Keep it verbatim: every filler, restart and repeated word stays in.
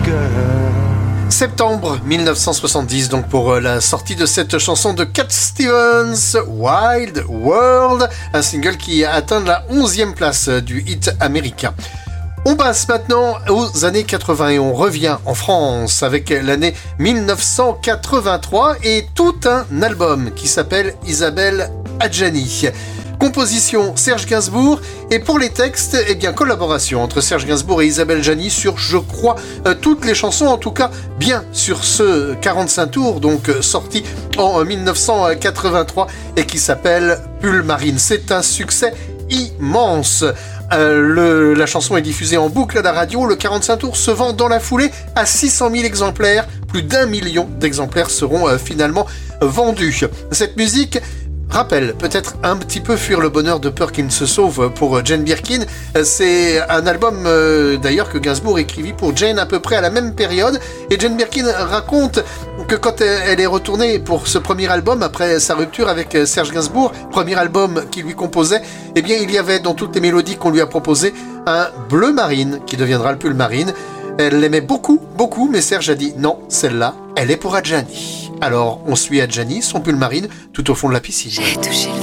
Septembre mille neuf cent soixante-dix, donc pour la sortie de cette chanson de Cat Stevens, Wild World, un single qui a atteint la onzième place du hit américain. On passe maintenant aux années quatre-vingts et on revient en France avec l'année mille neuf cent quatre-vingt-trois et tout un album qui s'appelle Isabelle Adjani. Composition Serge Gainsbourg et pour les textes, eh bien collaboration entre Serge Gainsbourg et Isabelle Adjani sur, je crois, euh, toutes les chansons, en tout cas bien sur ce quarante-cinq tours, donc euh, sorti en mille neuf cent quatre-vingt-trois et qui s'appelle Pull Marine. C'est un succès immense. Euh, le, la chanson est diffusée en boucle à la radio, le quarante-cinq tours se vend dans la foulée à six cent mille exemplaires, plus d'un million d'exemplaires seront euh, finalement vendus. Cette musique rappelle peut-être un petit peu Fuir le bonheur de peur qu'il ne se sauve pour Jane Birkin. C'est un album euh, d'ailleurs que Gainsbourg écrivit pour Jane à peu près à la même période et Jane Birkin raconte que quand elle est retournée pour ce premier album après sa rupture avec Serge Gainsbourg, premier album qu'il lui composait, eh bien il y avait dans toutes les mélodies qu'on lui a proposées un bleu marine qui deviendra le pull marine. Elle l'aimait beaucoup, beaucoup, mais Serge a dit non, celle-là, elle est pour Adjani. Alors on suit Adjani, son pull marine, tout au fond de la piscine.